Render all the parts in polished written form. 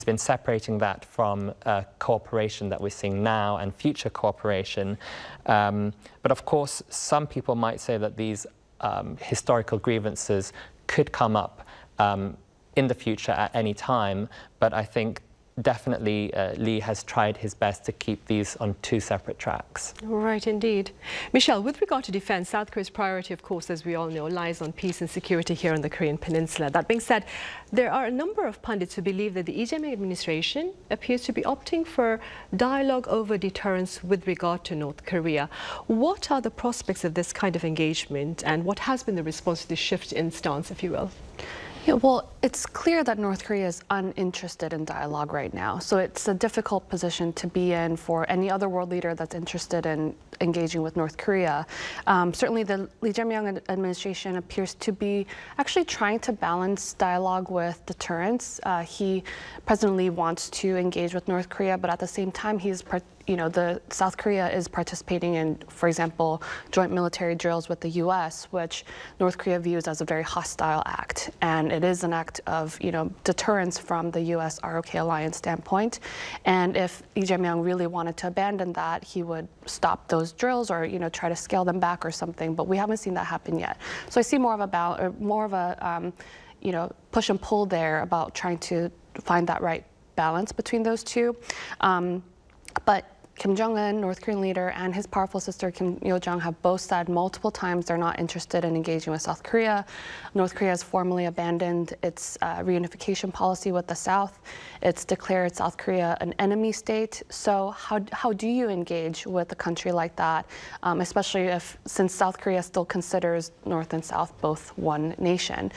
been separating that from cooperation that we're seeing now and future cooperation. But of course, some people might say that these historical grievances could come up in the future at any time, but I think definitely Lee has tried his best to keep these on two separate tracks. Right, indeed. Michelle, with regard to defense, South Korea's priority, of course, as we all know, lies on peace and security here on the Korean Peninsula. That being said, there are a number of pundits who believe that the Lee Jae-myung administration appears to be opting for dialogue over deterrence with regard to North Korea. What are the prospects of this kind of engagement, and what has been the response to this shift in stance, if you will? Yeah, well, it's clear that North Korea is uninterested in dialogue right now. So it's a difficult position to be in for any other world leader that's interested in engaging with North Korea. Certainly the Lee Jae-myung administration appears to be actually trying to balance dialogue with deterrence. President Lee wants to engage with North Korea, but at the same time, South Korea is participating in, for example, joint military drills with the U.S., which North Korea views as a very hostile act. And it is an act of, deterrence from the U.S. ROK alliance standpoint. And if Lee Jae-myung really wanted to abandon that, he would stop those drills or, try to scale them back or something. But we haven't seen that happen yet. So I see more of a push and pull there about trying to find that right balance between those two. But Kim Jong-un, North Korean leader, and his powerful sister Kim Yo-jong have both said multiple times they're not interested in engaging with South Korea. North Korea has formally abandoned its reunification policy with the South. It's declared South Korea an enemy state. So how do you engage with a country like that, especially since South Korea still considers North and South both one nation?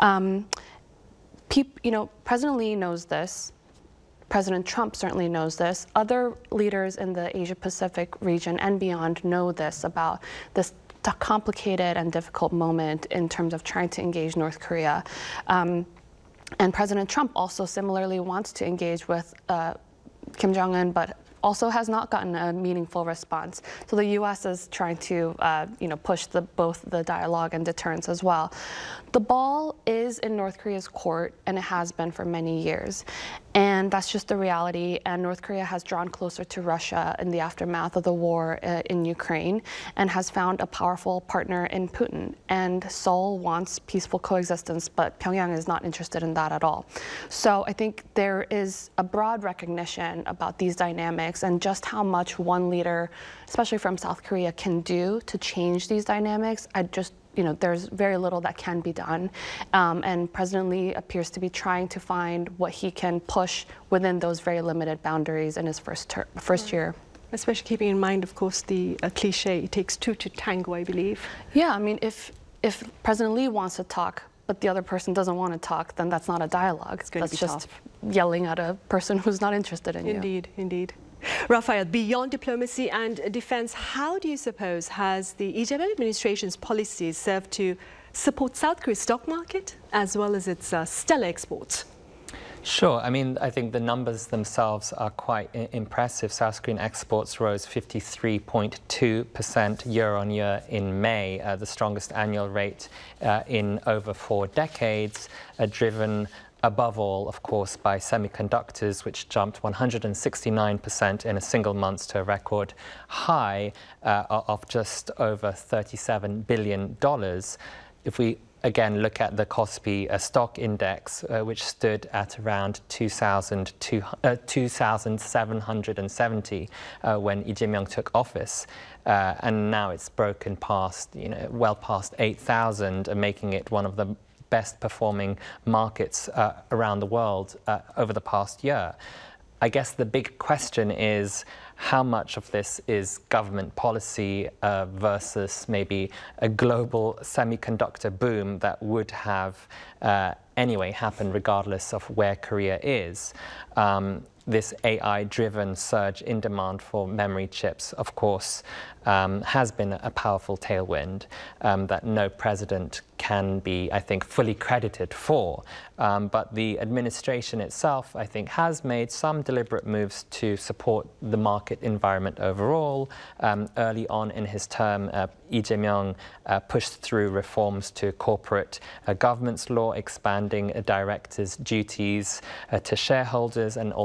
President Lee knows this. President Trump certainly knows this. Other leaders in the Asia-Pacific region and beyond know this about this complicated and difficult moment in terms of trying to engage North Korea. And President Trump also similarly wants to engage with Kim Jong-un, but also has not gotten a meaningful response. So the U.S. is trying to, push both the dialogue and deterrence as well. The ball is in North Korea's court, and it has been for many years. And that's just the reality. And North Korea has drawn closer to Russia in the aftermath of the war in Ukraine and has found a powerful partner in Putin. And Seoul wants peaceful coexistence, but Pyongyang is not interested in that at all. So I think there is a broad recognition about these dynamics and just how much one leader, especially from South Korea, can do to change these dynamics. There's very little that can be done. And President Lee appears to be trying to find what he can push within those very limited boundaries in his first year. Especially keeping in mind, of course, the cliche, it takes two to tango, I believe. Yeah, I mean, if President Lee wants to talk, but the other person doesn't want to talk, then that's not a dialogue. That's just yelling at a person who's not interested in you. Indeed, indeed. Raphael, beyond diplomacy and defense, how do you suppose has the Lee Jae-myung administration's policies served to support South Korea's stock market as well as its stellar exports? Sure. I mean, I think the numbers themselves are quite impressive. South Korean exports rose 53.2% year-on-year in May, the strongest annual rate in over 4 decades, driven above all, of course, by semiconductors, which jumped 169% in a single month to a record high of just over $37 billion. If we again look at the Kospi stock index, which stood at around 2,770 when Lee Jae-myung took office, and now it's broken past, well past 8,000, making it one of the best performing markets around the world over the past year. I guess the big question is how much of this is government policy versus maybe a global semiconductor boom that would have anyway happened regardless of where Korea is. this AI-driven surge in demand for memory chips, of course, has been a powerful tailwind that no president can be, I think, fully credited for. But the administration itself, I think, has made some deliberate moves to support the market environment overall. Early on in his term, Lee Jae-myung pushed through reforms to corporate governance law, expanding directors' duties to shareholders, and